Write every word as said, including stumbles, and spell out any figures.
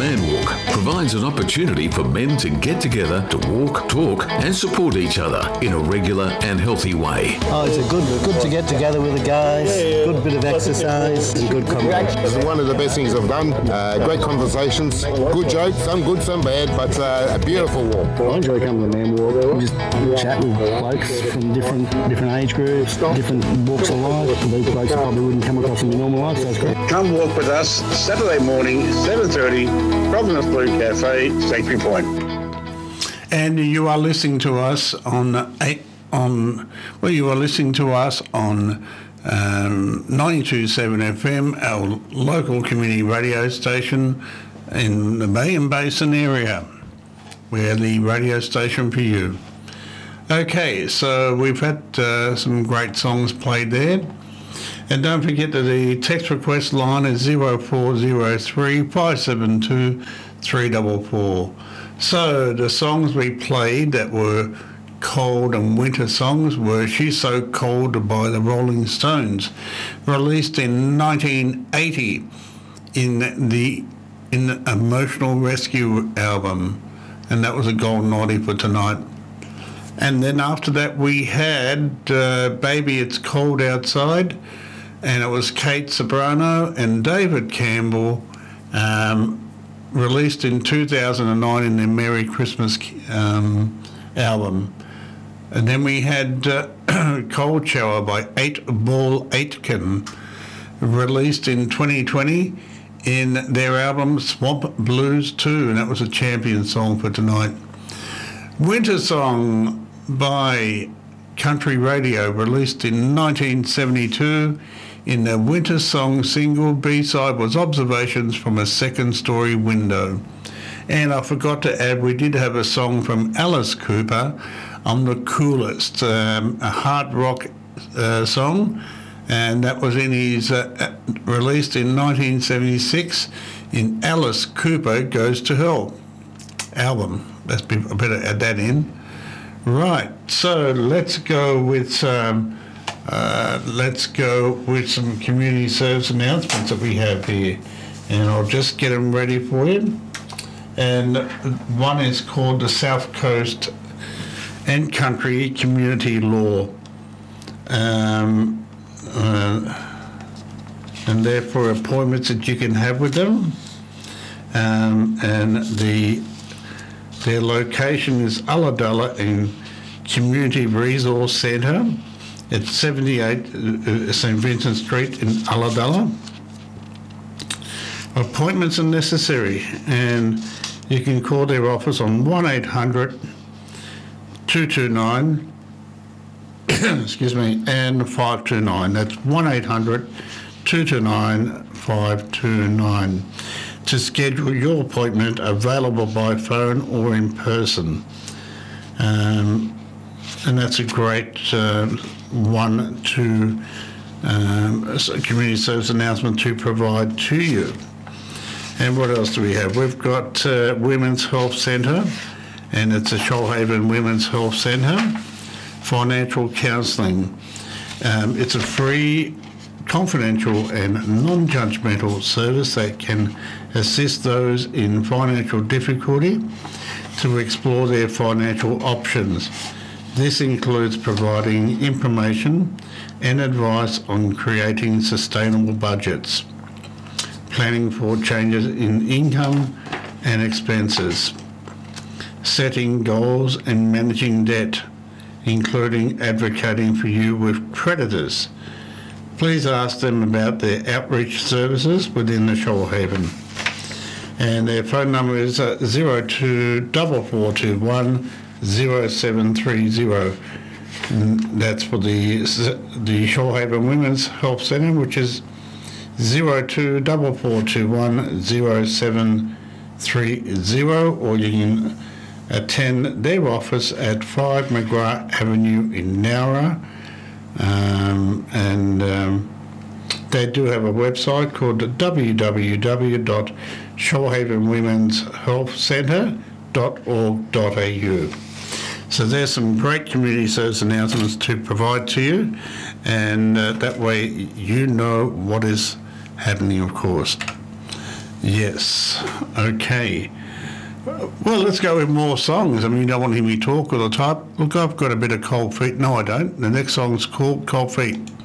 Man Walk provides an opportunity for men to get together to walk, talk and support each other in a regular and healthy way. Oh, it's a good, good to get together with the guys, good bit of exercise and good conversation. It's one of the best things I've done. Uh, great conversations, good jokes, some good, some bad, but uh, a beautiful walk. I enjoy coming to Man Walk. Just chat with blokes from different different age groups, different walks of life. These blokes I probably wouldn't come across in my normal life, so it's great. Come walk with us Saturday morning, seven thirty, Providence Blue Cafe, Sanctuary Point. And you are listening to us on eight on well, you are listening to us on um, ninety-two point seven F M, our local community radio station in the Bay and Basin area. We're the radio station for you. Okay, so we've had uh, some great songs played there. And don't forget that the text request line is zero four zero three, five seven two, three four four. So the songs we played that were cold and winter songs were She's So Cold by the Rolling Stones, released in nineteen eighty in the, in the Emotional Rescue album. And that was a gold nightie for tonight. And then after that we had uh, Baby It's Cold Outside, and it was Kate Sobrano and David Campbell, um, released in two thousand nine in their Merry Christmas um, album. And then we had uh, Cold Shower by Eight Ball Aitken, released in twenty twenty in their album Swamp Blues two, and that was a champion song for tonight. Winter Song by Country Radio, released in nineteen seventy-two in the Winter Song single. B-side was Observations from a Second Story Window. And I forgot to add, we did have a song from Alice Cooper, I'm the Coolest, um, a hard rock uh, song, and that was in his uh, released in nineteen seventy-six in Alice Cooper Goes to Hell album. That's be, I better add that in. Right, so let's go with um, uh, let's go with some community service announcements that we have here, and I'll just get them ready for you. And one is called the South Coast and Country Community Law, um, uh, and therefore appointments that you can have with them, um, and the their location is Ulladulla in Community Resource Centre at seventy-eight St Vincent Street in Ulladulla. Appointments are necessary, and you can call their office on one eight hundred, two two nine excuse me, and five two nine. That's one eight hundred, two two nine, five two nine. To schedule your appointment, available by phone or in person. Um, and that's a great uh, one to um, a community service announcement to provide to you. And what else do we have? We've got uh, Women's Health Centre, and it's a Shoalhaven Women's Health Centre. Financial counselling. Um, it's a free, confidential and non-judgmental service that can assist those in financial difficulty to explore their financial options. This includes providing information and advice on creating sustainable budgets, planning for changes in income and expenses, setting goals and managing debt, including advocating for you with creditors. Please ask them about their outreach services within the Shoalhaven. And their phone number is uh, zero two four four two one zero seven three zero. And that's for the the Shoalhaven Women's Health Centre, which is zero two four four two one zero seven three zero, or you can attend their office at five McGrath Avenue in Nowra. Um, and um, they do have a website called w w w dot shoalhaven women's health centre dot org dot a u. So there's some great community service announcements to provide to you, and uh, that way you know what is happening, of course. Yes. Okay. Well, let's go with more songs. I mean, you don't want to hear me talk all the time. Look, I've got a bit of Cold Feet. No, I don't. The next song's called Cold Feet.